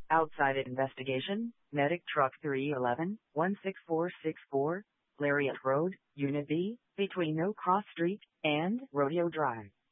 Outside investigation, Medic Truck 311, 16464, Lariat Road, Unit B, between No Cross Street and Rodeo Drive.